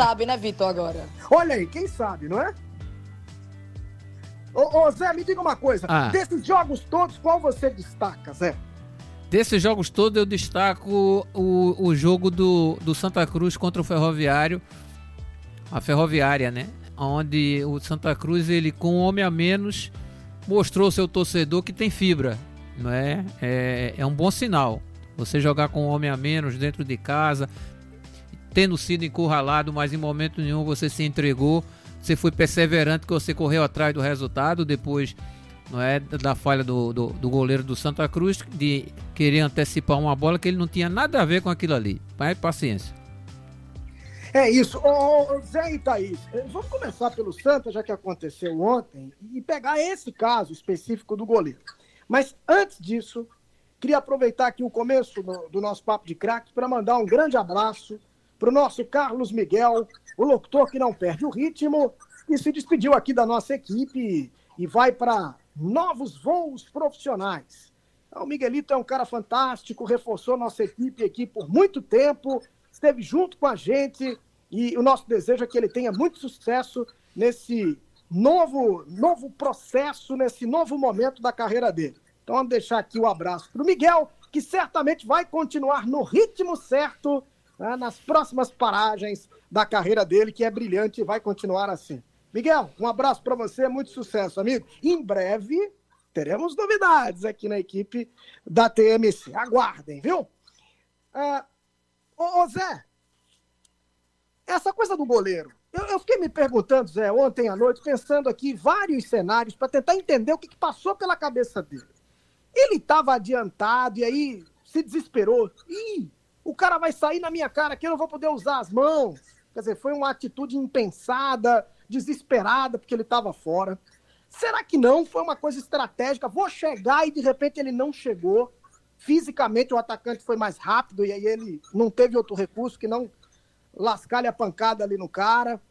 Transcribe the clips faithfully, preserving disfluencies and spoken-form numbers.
sabe, né, Vitor, agora? Olha aí, quem sabe, não é? Ô, ô Zé, me diga uma coisa. Ah. Desses jogos todos, qual você destaca, Zé? Desses jogos todos eu destaco o, o jogo do, do Santa Cruz contra o Ferroviário, a Ferroviária, né? Onde o Santa Cruz, ele com um homem a menos, mostrou ao seu torcedor que tem fibra, não é? É, é um bom sinal. Você jogar com um homem a menos dentro de casa, tendo sido encurralado, mas em momento nenhum você se entregou, você foi perseverante, que você correu atrás do resultado, depois, não é, da falha do, do, do goleiro do Santa Cruz, de querer antecipar uma bola que ele não tinha nada a ver com aquilo ali. Mas paciência. É isso. Ô, ô, Zé e Thaís, vamos começar pelo Santa, já que aconteceu ontem, e pegar esse caso específico do goleiro. Mas antes disso, queria aproveitar aqui o começo do, do nosso Papo de Craque para mandar um grande abraço para o nosso Carlos Miguel, o locutor que não perde o ritmo, e se despediu aqui da nossa equipe e vai para novos voos profissionais. O Miguelito é um cara fantástico, reforçou nossa equipe aqui por muito tempo, esteve junto com a gente, e o nosso desejo é que ele tenha muito sucesso nesse novo, novo processo, nesse novo momento da carreira dele. Então vamos deixar aqui o abraço para o Miguel, que certamente vai continuar no ritmo certo, né, nas próximas paragens da carreira dele, que é brilhante e vai continuar assim. Miguel, um abraço para você, muito sucesso, amigo. Em breve teremos novidades aqui na equipe da T M C. Aguardem, viu? Ah, ô, ô Zé, essa coisa do goleiro, eu, eu fiquei me perguntando, Zé, ontem à noite, pensando aqui vários cenários para tentar entender o que, que passou pela cabeça dele. Ele estava adiantado e aí se desesperou. Ih, o cara vai sair na minha cara que eu não vou poder usar as mãos. Quer dizer, foi uma atitude impensada, desesperada, porque ele estava fora. Será que não? Foi uma coisa estratégica. Vou chegar e de repente ele não chegou. Fisicamente o atacante foi mais rápido e aí ele não teve outro recurso que não lascar-lhe a pancada ali no cara.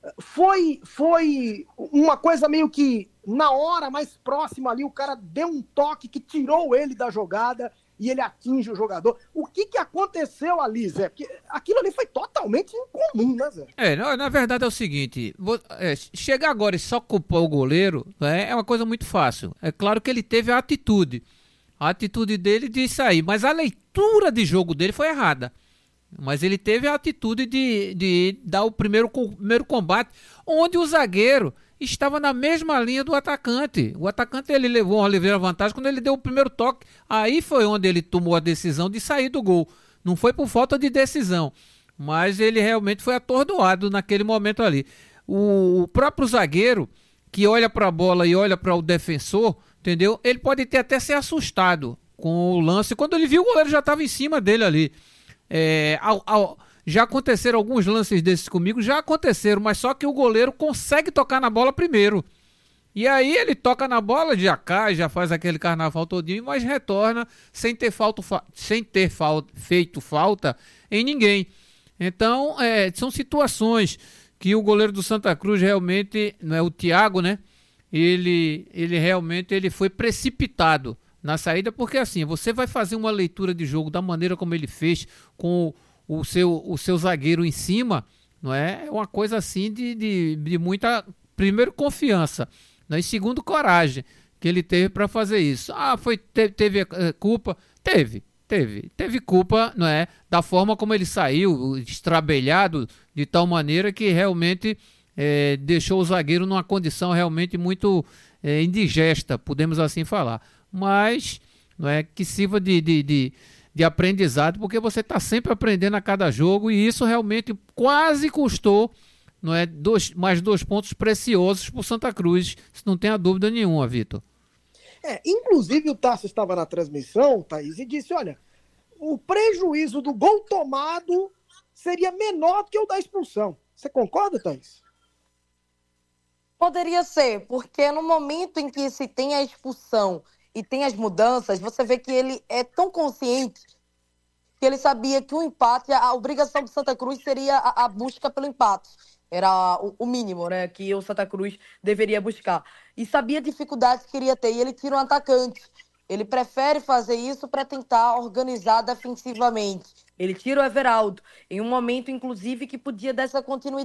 Foi, foi uma coisa meio que na hora mais próxima ali, o cara deu um toque que tirou ele da jogada e ele atinge o jogador. O que que aconteceu ali, Zé? Porque aquilo ali foi totalmente incomum, né, Zé? É, na, na verdade é o seguinte, vou, é, chegar agora e só culpar o goleiro, né, é uma coisa muito fácil. É claro que ele teve a atitude, a atitude dele de sair, mas a leitura de jogo dele foi errada. Mas ele teve a atitude de, de dar o primeiro, primeiro combate, onde o zagueiro estava na mesma linha do atacante. O atacante, ele levou uma ligeira vantagem quando ele deu o primeiro toque. Aí foi onde ele tomou a decisão de sair do gol. Não foi por falta de decisão, mas ele realmente foi atordoado naquele momento ali. O, o próprio zagueiro, que olha para a bola e olha para o defensor, entendeu? Ele pode ter até se assustado com o lance. Quando ele viu, o goleiro já estava em cima dele ali. É, ao, ao, já aconteceram alguns lances desses comigo, já aconteceram, mas só que o goleiro consegue tocar na bola primeiro. E aí ele toca na bola, já cai, já faz aquele carnaval todinho, mas retorna sem ter, falta, sem ter falta, feito falta em ninguém. Então, é, são situações que o goleiro do Santa Cruz realmente, não é o Thiago, né? Ele, ele realmente ele foi precipitado na saída, porque assim, você vai fazer uma leitura de jogo da maneira como ele fez, com o, o, seu, o seu zagueiro em cima, não é? É uma coisa assim de, de, de muita, primeiro, confiança, né? E segundo, coragem que ele teve para fazer isso. Ah, foi, teve, teve uh, culpa? Teve, teve. Teve culpa, não é? Da forma como ele saiu, estrabelhado, de tal maneira que realmente é, deixou o zagueiro numa condição realmente muito é, indigesta, podemos assim falar. Mas não é que sirva de, de, de, de aprendizado, porque você está sempre aprendendo a cada jogo, e isso realmente quase custou, não é, dois, mais dois pontos preciosos para o Santa Cruz, se não tem a dúvida nenhuma, Vitor. É, inclusive o Tasso estava na transmissão, Thaís, e disse, olha, o prejuízo do gol tomado seria menor do que o da expulsão. Você concorda, Thaís? Poderia ser, porque no momento em que se tem a expulsão e tem as mudanças, você vê que ele é tão consciente que ele sabia que o empate, a obrigação do Santa Cruz seria a, a busca pelo empate. Era o, o mínimo, né, que o Santa Cruz deveria buscar. E sabia a dificuldade que iria ter, e ele tira um atacante. Ele prefere fazer isso para tentar organizar defensivamente. Ele tira o Everaldo, em um momento, inclusive, que podia dar essa continuidade.